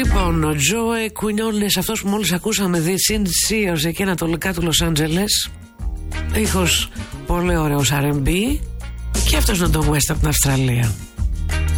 Λοιπόν, ο Τζόε Κουινιόνες, αυτός που μόλις ακούσαμε, Σίος εκεί ανατολικά του Λος Άντζελες. Ήχος πολύ ωραίος R&B. Και αυτός είναι το West από την Αυστραλία.